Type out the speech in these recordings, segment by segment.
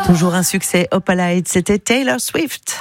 Toujours un succès, Opalite, c'était Taylor Swift.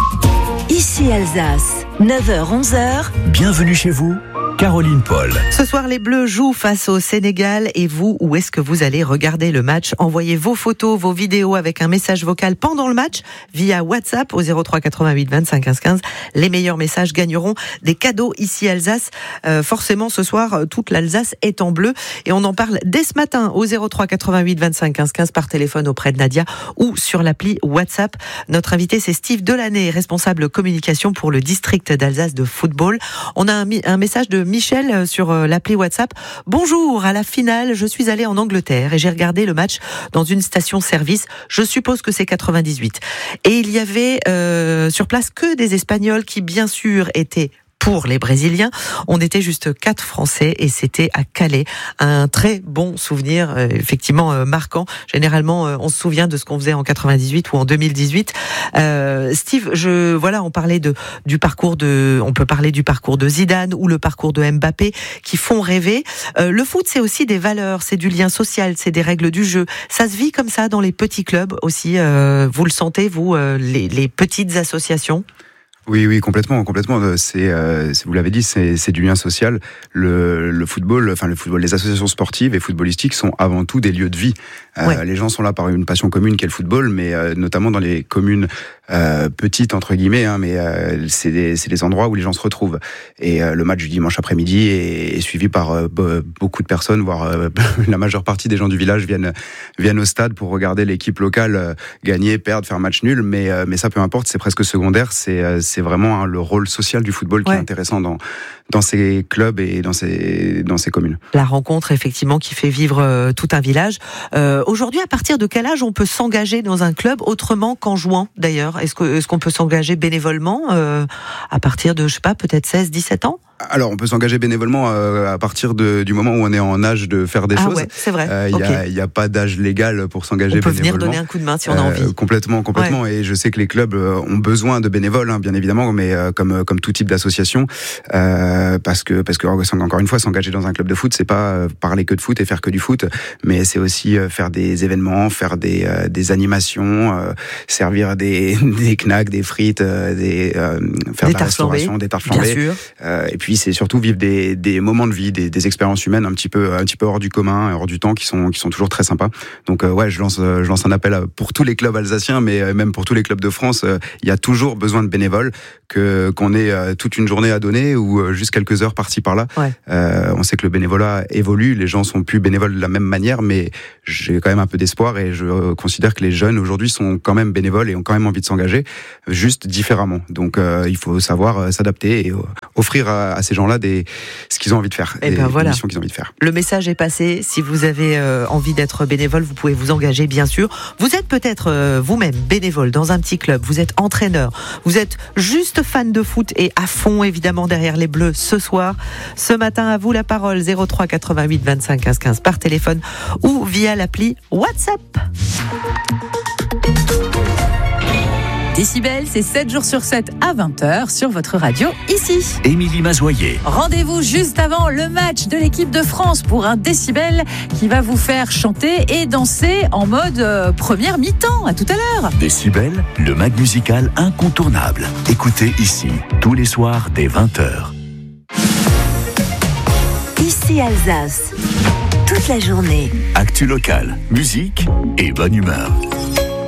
Ici Alsace, 9h-11h. Bienvenue chez vous, Caroline Paul. Ce soir, les Bleus jouent face au Sénégal. Et vous, où est-ce que vous allez regarder le match? Envoyez vos photos, vos vidéos avec un message vocal pendant le match via WhatsApp au 03 88 25 15 15. Les meilleurs messages gagneront des cadeaux ici Alsace. Forcément, ce soir, toute l'Alsace est en bleu. Et on en parle dès ce matin au 03 88 25 15 15 par téléphone auprès de Nadia ou sur l'appli WhatsApp. Notre invité, c'est Steve Delaney, responsable communication pour le district d'Alsace de football. On a un message de Michel sur l'appli WhatsApp. Bonjour, à la finale, je suis allé en Angleterre et j'ai regardé le match dans une station-service. Je suppose que c'est 98. Et il y avait sur place que des Espagnols qui, bien sûr, étaient pour les Brésiliens. On était juste 4 Français et c'était à Calais. Un très bon souvenir, effectivement marquant. Généralement, on se souvient de ce qu'on faisait en 98 ou en 2018. Steve, on parlait du parcours on peut parler du parcours de Zidane ou le parcours de Mbappé qui font rêver. Le foot, c'est aussi des valeurs, c'est du lien social, c'est des règles du jeu. Ça se vit comme ça dans les petits clubs aussi. Vous le sentez, vous, les petites associations? Oui, complètement. C'est, vous l'avez dit, c'est du lien social. Le football, les associations sportives et footballistiques sont avant tout des lieux de vie. Ouais. Les gens sont là par une passion commune qu'est le football, mais notamment dans les communes petites entre guillemets, mais c'est des endroits où les gens se retrouvent. Et le match du dimanche après-midi est suivi par beaucoup de personnes, voire la majeure partie des gens du village viennent au stade pour regarder l'équipe locale gagner, perdre, faire match nul. Mais ça, peu importe, c'est presque secondaire. C'est vraiment le rôle social du football qui est intéressant dans ces clubs et dans ces communes. La rencontre, effectivement, qui fait vivre tout un village. Aujourd'hui, à partir de quel âge on peut s'engager dans un club autrement qu'en jouant, d'ailleurs? Est-ce qu'on peut s'engager bénévolement à partir de, peut-être 16, 17 ans? Alors, on peut s'engager bénévolement à partir du moment où on est en âge de faire des choses. Ouais, c'est vrai. Il y a pas d'âge légal pour s'engager bénévolement. On peut venir donner un coup de main si on a envie. Complètement. Ouais. Et je sais que les clubs ont besoin de bénévoles, bien évidemment, mais comme tout type d'association, parce que encore une fois, s'engager dans un club de foot, c'est pas parler que de foot et faire que du foot, mais c'est aussi faire des événements, faire des animations, servir des knacks, des frites, faire de la restauration, des tartes flambées. Bien sûr. Et puis c'est surtout vivre des moments de vie, des expériences humaines un petit peu hors du commun, hors du temps, qui sont toujours très sympas. Donc je lance un appel pour tous les clubs alsaciens, mais même pour tous les clubs de France. Il y a toujours besoin de bénévoles, qu'on ait toute une journée à donner ou juste quelques heures par-ci par-là. Ouais. On sait que le bénévolat évolue, les gens sont plus bénévoles de la même manière, mais j'ai quand même un peu d'espoir et je considère que les jeunes aujourd'hui sont quand même bénévoles et ont quand même envie de s'engager, juste différemment. Donc il faut savoir s'adapter et offrir à ces gens-là ce qu'ils ont envie de faire, des missions qu'ils ont envie de faire. Le message est passé. Si vous avez envie d'être bénévole, vous pouvez vous engager, bien sûr. Vous êtes peut-être vous-même bénévole dans un petit club, vous êtes entraîneur, vous êtes juste fan de foot et à fond évidemment derrière les Bleus ce soir. Ce matin, à vous la parole, 03 88 25 15 15 par téléphone ou via l'appli WhatsApp. Décibel, c'est 7 jours sur 7 à 20h sur votre radio ici. Émilie Mazoyer. Rendez-vous juste avant le match de l'équipe de France pour un Décibel qui va vous faire chanter et danser en mode première mi-temps. À tout à l'heure. Décibel, le mag musical incontournable. Écoutez ici, tous les soirs dès 20h. Ici Alsace, toute la journée. Actu local, musique et bonne humeur.